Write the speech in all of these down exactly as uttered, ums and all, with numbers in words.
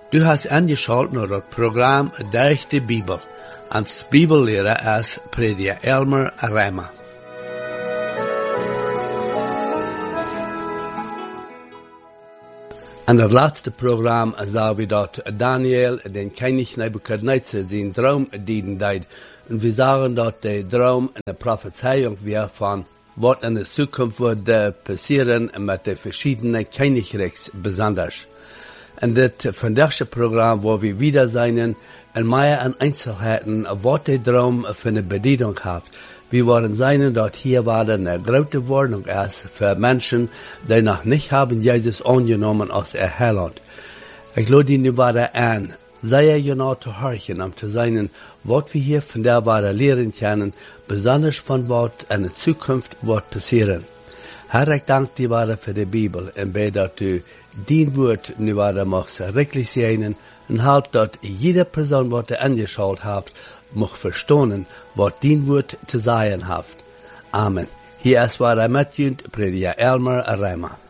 Du hast angeschaltet naar het programma Durch de Bibel. Als Bibellehrer is prediker Elmer Rema. In het laatste programma zagen we dat Daniel, den koning Nebukadnezar, zijn droom dienen deed. En we zagen dat de droom een prophezeiung was van wat in de toekomst wordt passeren met de verschillende koninkrijken besonders. In dit vandaagse programma waar we wieder zijn en meer aan Einzelheiten wat de droom voor een bediening heeft. We waren zijn dat hier waar een grote warning is voor mensen die nog niet hebben Jezus aangenomen als er Heiland. Ik laat die nu waren aan, zij je nou te horchen om te zijn wat we hier vandaag waren leren kunnen, besonders van wat in de toekomst wordt passeren. Herr, ik dank die waren voor de Bibel en bij dat u dien woord nu waren mag schrikkelijk zijn en help dat jede persoon wat er angeschaut heeft, mag verstaan wat dien woord te zeggen heeft. Amen. Hier is waar hij met je, prediker Elmer Rema.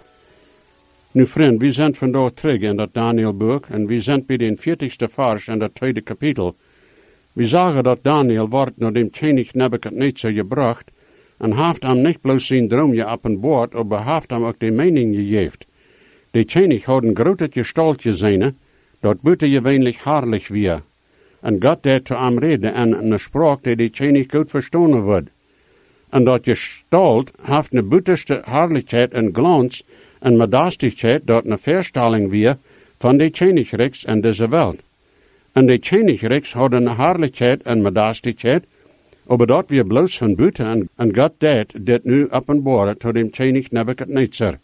Nu vriend, we zijn vandaag terug in dat Danielboek en we zijn bij de veertigste vers in dat tweede kapitel. We zagen dat Daniel wordt naar de koning Nebukadnezar gebracht en heeft hem niet bloos zijn droomje op een boord, maar heeft hem ook de mening gegeven. De koning had een grote gestalt gezien, dat buiten gewöhnlich haarlich weer. En God deed te hem reden en een spraak die de koning goed verstaan wordt. En dat gestalt heeft een buitenste haarlijkheid en glans en majesteit dat een verstelling weer van de koninkrijks en deze wereld. En de koninkrijks hadden een haarlijkheid en majesteit, maar dat weer bloos van buiten en, en God deed dit nu openbaren tot de koning Nebukadnezar.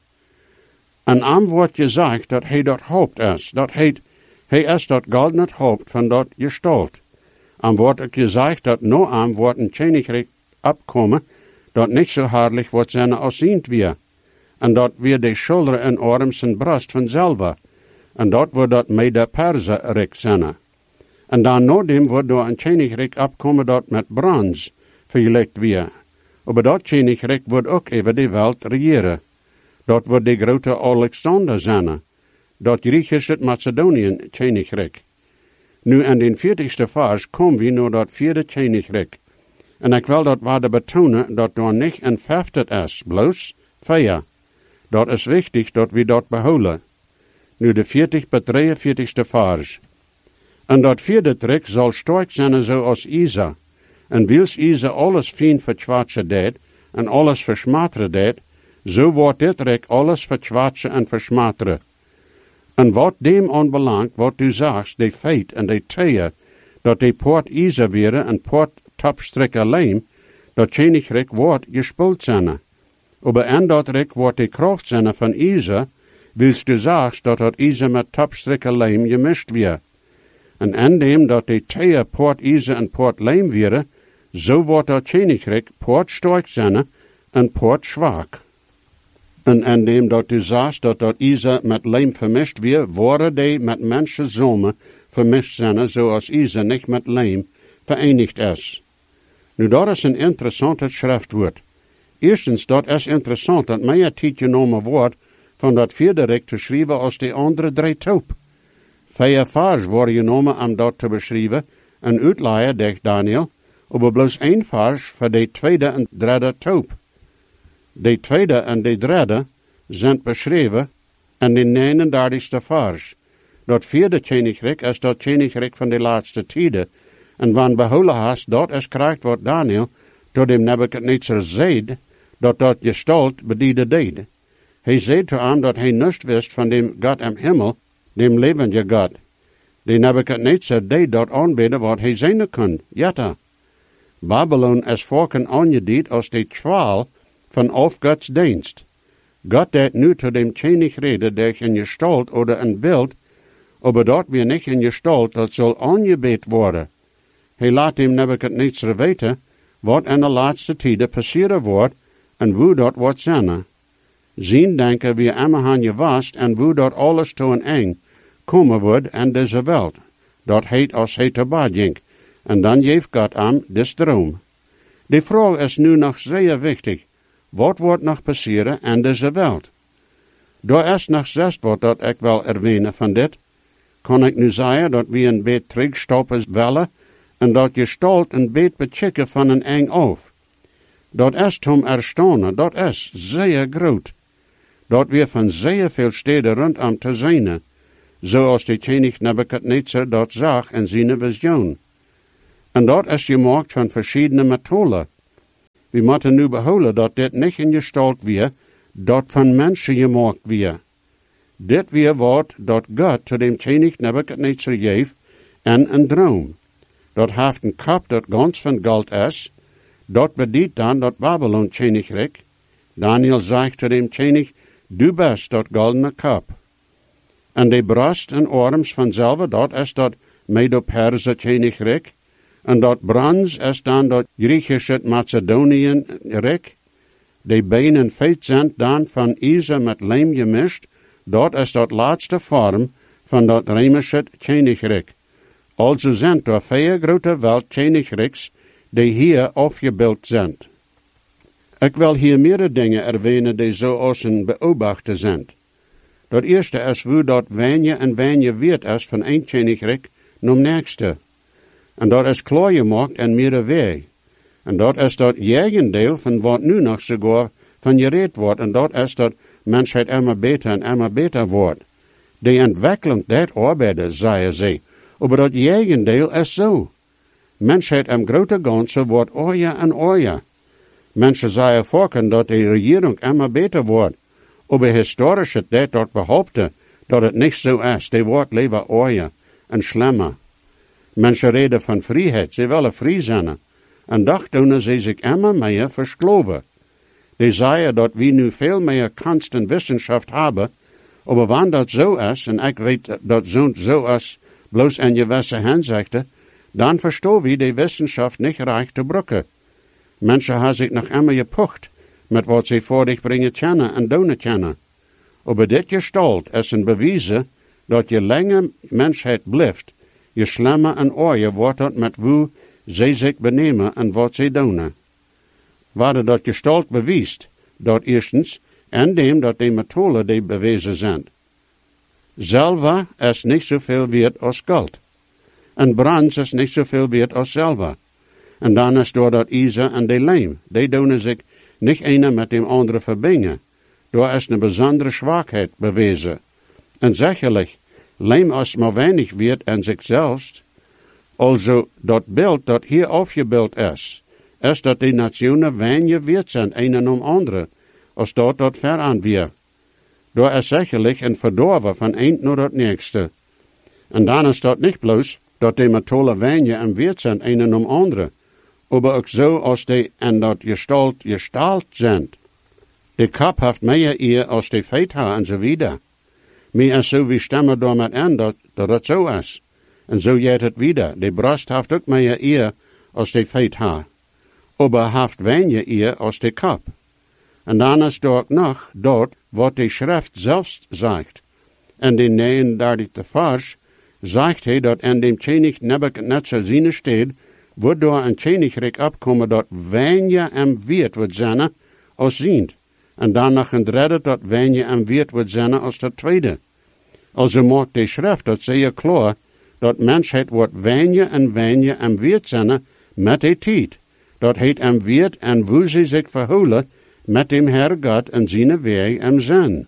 En aan wordt gezegd dat hij dat hoopt is, dat hij, hij is dat goldene hoopt van dat gestalt. En wordt ook gezegd dat no aan wordt een koninkrijk opkomen, dat niet zo haarlijk wordt zijn als ziend weer. En dat weer de schilderen en arm zijn brust vanzelf. En dat wordt dat mede Perserrijk zijn. En dan nadem wordt door een koninkrijk opkomen dat met brons vergelijkt weer. Maar dat koninkrijk wordt ook over de wereld regeren. Dat wordt de grote Alexander zijn. Dat Griechisch het Macedoniën koninkrijk. Nu in de veertigste vers komen we naar dat vierde koninkrijk. En ik wil dat waarde betonen dat er niet een vijfde is, bloos vier. Dat is wichtig dat we dat behouden. Nu de veertig bij drieënveertigste vers. En dat vierde trek zal sterk zijn zoals Isa. En wils Isa alles fijn verkwatsen deed en alles versmateren deed, zo wordt dit trek alles verkwatsen en versmateren. En wat dem aanbelangt, wat u zegt, de feit en de teer, dat de poort Isa weer en poort tapstrik alleen, dat koninkrijk wordt gespoeld zijn. Maar en dat rek wordt de kracht zijn van Isa, wils du zegt dat dat Isa met tapstrik alleen gemischt weer. En indem dat de teer poort Isa en poort leem weer, zo wordt dat koninkrijk poort sterk zijn en poort zwak. En indem dat du zegt dat dat Isa met leem vermischt weer, worden die met mensen zomen vermischt zijn, zoals Isa niet met leem verenigd is. Nu, dat is een interessant schriftwoord. Eerstens, dat is interessant dat mij het tijd genomen wordt van dat vierde rijk te schrijven als de andere drie toop. Vier vers worden genomen om dat te beschrijven en uitleggen, zegt Daniel, maar bloos één vers voor de tweede en derde toop. De tweede en de derde zijn beschreven in de negenendertigste vers. Dat vierde koninkrijk is dat koninkrijk van de laatste tijden. En wanneer behouden hast, dat is krijgt wat Daniel door de Nebukadnezar zei, dat dat gestalt bediende deed. Hij zei te hem dat hij niets wist van dem God im Himmel, dem levende God. De Nebukadnezar deed dat aanbidden wat hij zijn kon, jetta. Babylon is volken aangediend als de kwaal van of Gods dienst. God deed nu tot dem koning reden durch een gestalt oder een beeld, maar dat weer niet een gestalt, dat zal aangebed worden. Hij laat hem Nebukadnezar weten wat in de laatste tijden passeren wordt en hoe dat wordt zijn. Zien denken we immer je vast en hoe dat alles to een eng komen wordt in deze wereld. Dat heet als hij te bad ging. En dan geeft God hem des droom. De vraag is nu nog zeer wichtig. Wat wordt nog passeren in deze wereld? Daar is nog zes wat dat ik wil erwähnen van dit. kan ik nu zeggen dat we een beet terugstoppen willen en dat je stolt een beet bechikken van een eng af. Dat is om erstaunen, dat is zeer groot. Dat we van zeer veel steden rondom te zijn, zoals de koning Nebukadnezar dat zag in zijn visioen. En dat is gemaakt van verschillende metalen. We moeten nu behouden dat dit niet in gestalt weer, dat van mensen gemaakt weer. Dit weer wordt dat God te dem koning Nebukadnezar geeft en een droom. Dat heeft een kap dat gans van goud is, dat bedient dan dat Babylon koninkrijk. Daniel zegt te dem koning, du bist dat goldene kap. En de brast en arms vanzelf, dat is dat Medo-Perse koninkrijk. En dat brons is dan dat Griechische Macedoniën rijk. De benen feit zijn dan van ijzer met lijm gemischt. Dat is dat laatste vorm van dat Römische koninkrijk. Also zijn er vier grote weltkoninkrijks die hier afgebeeld zijn. Ik wil hier meerdere dingen erwähnen die zoals een beobachten zijn. Dat eerste is hoe dat wenje en wenje weet is van een koninkrijk naar nächste. En dat is klaar gemaakt en meerdere weg. En dat is dat jegendeel van wat nu nog sogar van gereed wordt. En dat is dat mensheid immer beter en immer beter wordt. De ontwikkeling dat arbeiden, zeggen ze. Maar dat jegendeel is zo. Mensheid im grote ganze wordt ooier en ooier. Mensen zeggen vorken dat de regering immer beter wordt. Maar historisch het dat dat behaupten dat het niet zo is. Die wordt liever ooier en slimmer. Mensen reden van vrijheid, ze willen vrij zijn. En dat doen ze zich immer meer versloven. Die zeggen dat we nu veel meer kunst en wetenschap hebben, maar wanneer dat zo is, en ik weet dat zo'n zo is, bloos in je gewisse henzichten, dan verstaan we die wetenschap niet recht te brukken. Mensen hebben zich nog immer gepocht met wat ze voor zich brengen kennen en doen kennen. Maar dit gestalt is een bewijzen dat je langer mensheid blijft, je slimmer en ooier wordt dat met hoe zij zich benemen en wat zij doen. Waar dat gestalt bewijst, dat eerstens, en dem dat de methoden die bewezen zijn. Zilver is niet zoveel waard als goud. En brons is niet zoveel waard als zilver. En dan is door dat ijzer en de lijm. Die doen zich niet ene met dem andere verbinden. Door is een bijzondere zwakheid bewezen. En zekerlijk, lijm is maar weinig waard in zichzelf. Also, dat beeld dat hier afgebeeld is, is dat die nationen weinig waard zijn, een om andere, als dat dat ver aan weer. Door is zekerlijk een verdorven van een naar het nächste. En dan is dat niet bloos dat die metalen weinig en waard zijn, een om andere, maar ook zo als die en dat gestalt gestalt zijn. De kap heeft meer eer als de feithaar en zo wieder. Meer is zo wie stemmen door met aan dat, dat het zo is. En zo gaat het wieder. De borst heeft ook meer eer als de feithaar. Maar heeft weinig eer als de kap. En dan is er ook nog dat wat de schrift zelfs zegt. En de negenendertigste vers zegt hij dat in dem koning Nebukadnezar zijn steed wordt door een koninkrijk opkomen dat weinig en weert wordt zijn als zijn. En dan nog een derde dat weinig en weert wordt zijn als de tweede. Also maakt de schrift dat zeer klaar dat mensheid wordt weinig en weinig en weert zijn met de tijd. Dat heet en weert en hoe ze zich verhouden met dem Herr God en zijn weg en zijn.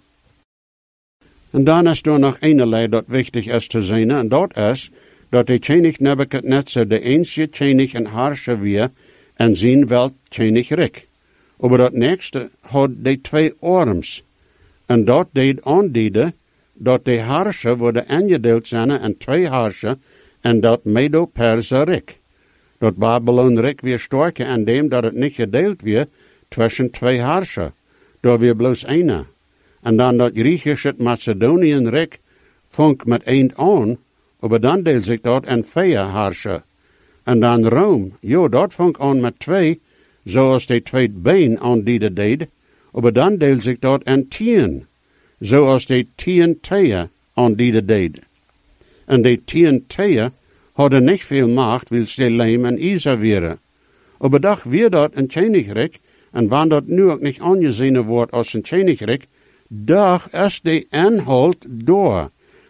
En dan is er nog een dat wichtig is te zijn, en dat is dat de koning Nebukadnezar de enige koning en harscher weer en zijn wel koninkrijk. Maar dat nächste had de twee arms. En dat deed aanduiden dat de harscher worden aangedeeld zijn en twee harscher en dat Medo-Perse rijk. Dat Babylon rijk weer sterker en dem dat het niet gedeeld weer tussen twee harscher. Door weer bloos ene. En dan dat Griechische Macedoniën rijk vond met één aan, maar dan deelt zich dat in vier harscher. En dan Rome, jo, dat vond aan met twee, zoals de twee been aan die deed, maar dan deelt zich dat in tien, zoals de tien teeën aan die deed. En de tien teeën hadden niet veel macht, wil ze lijm en ijzer waren. Maar dag weer dat een koninkrijk, en wanneer dat nu ook niet aangezien wordt als een koninkrijk, dag is de inhoud door.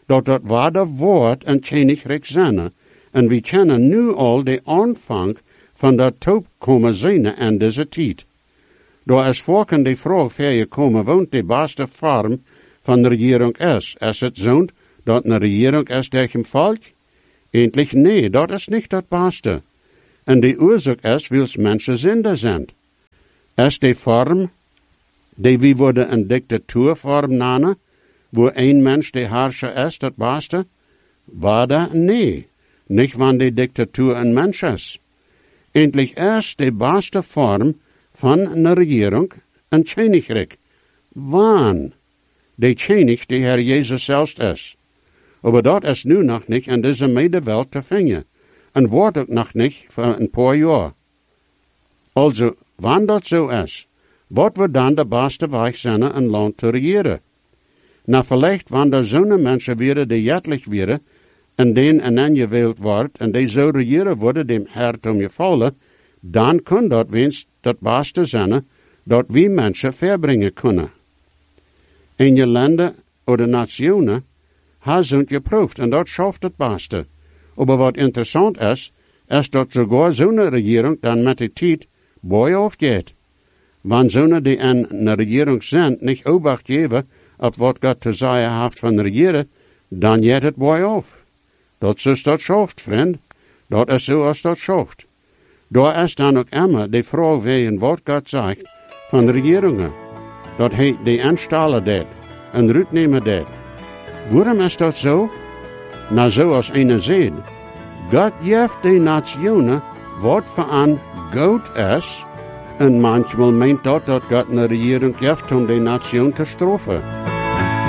dat dat ware woord een koninkrijk zijn. En we kennen nu al de aanvang van dat toekomen zijn en deze tijd. Door is volken de vraag voor je komen woont de beste vorm van de regering is. Is het zo dat een regering is tegen het volk? Eindelijk nee, dat is niet het beste. En de oorzaak is, wils mensen zinder zijn. Is de vorm, die we worden een dictatuurvorm namen, wo een mens de herrscher is, dat beste? Waarde? Nee, niet wanneer de dictatuur een mens is. Eindelijk is de beste vorm van een regering een koninkrijk. Waan? De koning die Heer Jezus zelfs is. Maar dat is nu nog niet in deze medewelt te vinden. En wordt ook nog niet voor een paar jaar. Also, wanneer dat zo is, wat wordt dan de beste weg zijn een land te regeren? Nou, vielleicht wanneer zo'n mensen weer die jettelijk weer, en den en en gewählt wordt, en die zo regeren worden dem Hert om je vallen, dan kan dat wens dat beste zijn, dat we mensen verbrengen kunnen. In je landen of nationen, ha sind geproefd, en dat schaft het beste. Maar wat interessant is, is dat sogar zo'n regering dan met de tijd boy afgeht. Wanneer zo'n die in een regering zijn niet obacht geven op wat God te zeggen heeft van regeren, dan gaat het boy af. Dat is dat schaft, vriend. Dat is zoals dat schaft. Daar is dan ook immer de vraag wegen wat God zegt van regeringen. Dat hij de installen deed, en uitnemen deed. Waarom is dat zo? Nou, zoals een zegt, God geeft de nationen wat voor aan goed is, en manchmal meent dat dat God een regering geeft om de nation te straffen.